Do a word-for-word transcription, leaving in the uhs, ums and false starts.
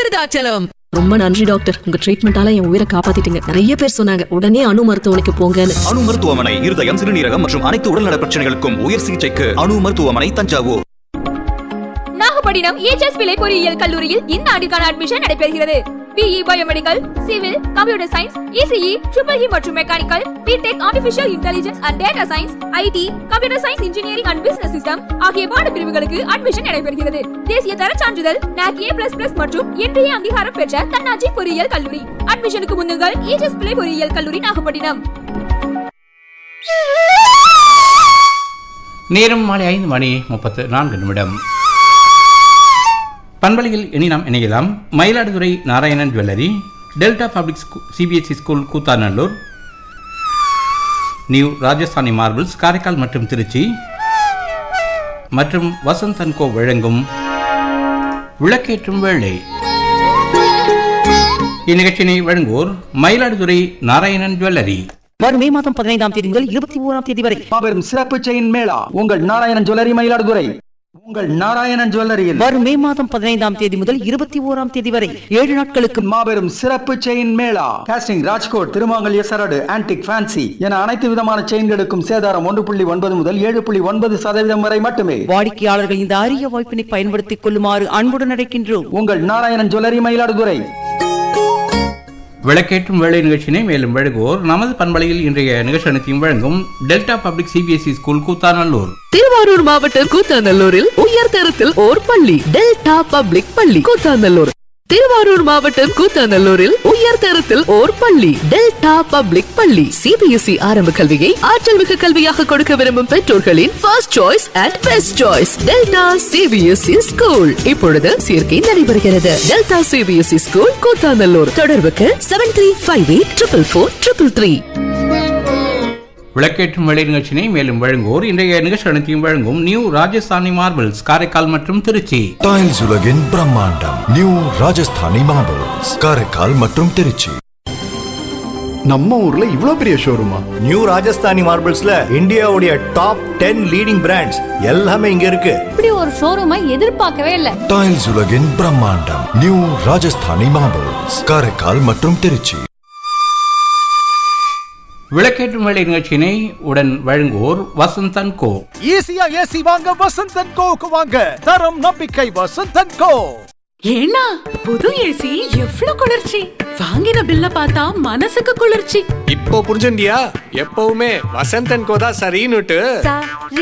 விருதாச்சலம். ரொம்ப நன்றி டாக்டர், உங்க ட்ரீட்மெண்டால என் உயிரை காப்பாத்திட்டீங்க. நிறைய பேர் சொன்னாங்க உடனே அணு மருத்துவமனைக்கு போங்கன்னு. அணு மருத்துவமனை இருதயம், சிறுநீரகம் மற்றும் அனைத்து உடல்நல பிரச்சனைகளுக்கும் உயர் சிகிச்சைக்கு அணு மருத்துவமனை, தஞ்சாவூர். நாகப்பட்டினம் ஏஜஸ் பிள்ளை பொறியியல் கல்லூரியில் இந்த ஆண்டுக்கான அட்மிஷன் நடைபெறுகிறது. BE biomedical, civil, computer science, ECE, triple E மற்றும் mechanical, BTech artificial intelligence and data science, ID, computer science engineering and business system ஆகிய பாட பிரிவுகளுக்கு அட்மிஷன் நடைபெறுகிறது. தேசிய தர சான்றிதழ் நாக் ஏ பிளஸ் பிளஸ் மற்றும் இன்றைய அங்கீகாரம் பெற்ற தன்னாட்சி பொறியியல் கல்லூரி. அட்மிஷனுக்கு முன்னுங்கள் ஏஜஸ் பிள்ளை பொறியியல் கல்லூரி, நாகப்பட்டினம். நேரம் மாலை ஐந்து மணி முப்பத்து நான்கு நிமிடம். பண்பலையில் இனி நாம் இணையலாம். Mayiladuthurai Narayanan jewellery, delta public CBSE school Koothanallur, new Rajasthani marbles Karaikal மற்றும் திருச்சி மற்றும் வசந்த் அண்ட் கோ வழங்கும் விளக்கேற்றும் வேளை. இந்நிகழ்ச்சியினை வழங்குவோர் மயிலாடுதுறை நாராயணன் ஜுவல்லரி. வரும் மே மாதம் பதினைந்தாம் தேதி முதல் இருபத்தி ஓராம் தேதி வரை மாபெரும் சிறப்பு செயின் மேளா உங்கள் நாராயணன் ஜுவல்லரி மயிலாடுதுறை. உங்கள் நாராயணன் ஜுவல்லரியில் வரும் மே மாதம் பதினைந்தாம் தேதி முதல் இருபத்தி ஓராம் தேதி வரை ஏழு நாட்களுக்கு மாபெரும் சிறப்பு செயின் மேளா. காஸ்டிங், ராஜ்கோட், திருமாங்கல்ய சரடு, ஆன்டிக், ஃபேன்சி என அனைத்து விதமான செயின்களுக்கும் சேதாரம் ஒன்று புள்ளி ஒன்பது முதல் ஏழு புள்ளி ஒன்பது சதவீதம் வரை மட்டுமே. வாடிக்கையாளர்கள் இந்த அரிய வாய்ப்பினை பயன்படுத்திக் கொள்ளுமாறு அன்புடன் அழைக்கின்றோம். உங்கள் நாராயணன் ஜுவல்லரி மயிலாடுதுறை. விளக்கேற்றும் வேலை நிகழ்ச்சியினை மேலும் வழங்குவோர் நமது பண்பலையில் இன்றைய நிகழ்ச்சி அனைத்தையும் வழங்கும் delta public CBSE school Koothanallur. Thiruvarur மாவட்டம் கூத்தாநல்லூரில் உயர்தரத்தில் ஓர் பள்ளி, டெல்டா பப்ளிக் பள்ளி கூத்தாநல்லூர். திருவாரூர் மாவட்டம் கூத்தாநல்லூரில் உயர்தரத்தில் ஓர் பள்ளி, டெல்டா பப்ளிக் பள்ளி. சிபிஎஸ்இ ஆரம்ப கல்வியை ஆற்றல் மிகு கல்வியாக கொடுக்க விரும்பும் பெற்றோர்களின் first choice and best choice delta CBSE school. இப்பொழுது சேர்க்கை நடைபெறுகிறது. Delta CBSE school Koothanallur. தொடர்புக்கு seven three five eight triple four triple three. விளக்கேற்றும் வேலை நிகழ்ச்சியினை மேலும் வழங்குவோர் இன்றைய நிகழ்ச்சி அனைத்தையும் வழங்கும் நியூ ராஜஸ்தானி மார்பிள்ஸ் காரைக்கால் மற்றும் திருச்சி. டைல்ஸ் உலகின் பிரம்மாண்டம் நியூ ராஜஸ்தானி மார்பிள்ஸ் காரைக்கால் மற்றும் திருச்சி. நம்ம ஊர்ல இவ்ளோ பெரிய ஷோரூமா? நியூ ராஜஸ்தானி மார்பிள்ஸ்ல இந்தியாவுடைய டாப் டென் லீடிங் பிராண்ட்ஸ் எல்லாமே இங்க இருக்கு. இப்படி ஒரு ஷோரூமை எதிர்பார்க்கவே இல்ல. டைல்ஸ் உலகின் பிரம்மாண்டம் நியூ ராஜஸ்தானி மார்பிள்ஸ் காரைக்கால் மற்றும் திருச்சி. விளக்கேற்றும் வேலை நிகழ்ச்சியினை உடன் வழங்குவோர் வசந்த் அண்ட் கோ. ஈஸியா ஏசி வாங்க வசந்த் அண்ட் கோக்கு வாங்க. தரம் நம்பிக்கை வசந்த் அண்ட் கோ. ஏன்னா புது ஏசி எவ்வளவு குளிர்ச்சி! வாங்கின பில்ல பார்த்தா மனசுக்கு குளிர்ச்சி. இப்போ புரிஞ்சுண்டியா? எப்பவுமே வசந்த் அண்ட் கோ தான் சரின்னுட்டு.